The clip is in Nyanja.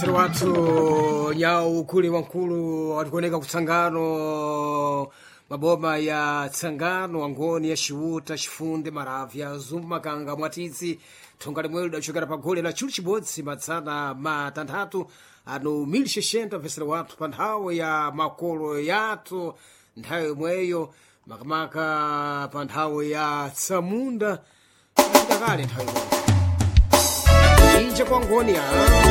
Vesero watu nyau kuli wankulu walikuoneka kutsangano maboma ya tsangano angoni ya Xiuta, Xifunde, Maravya, Zumbu, Makanga, Mwatitsi, thonga limwelo lidachokera pa gole la chulu chibodzi matsana matanthatu ano 1600 vesero watu pa nthawi ya makolo yathu nthawi yomweyo makamaka pa nthawi ya tsamunda kale nthawi yomweyo inja kwa ngoni ya